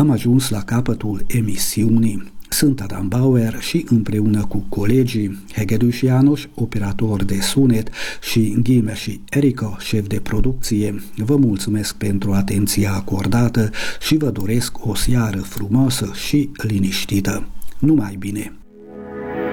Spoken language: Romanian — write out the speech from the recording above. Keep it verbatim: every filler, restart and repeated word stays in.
am ajuns la capătul emisiunii. Sunt Adam Bauer și împreună cu colegii Hegedus János, operator de sunet, și Ghime și Erica, șef de producție, vă mulțumesc pentru atenția acordată și vă doresc o seară frumoasă și liniștită. Numai bine!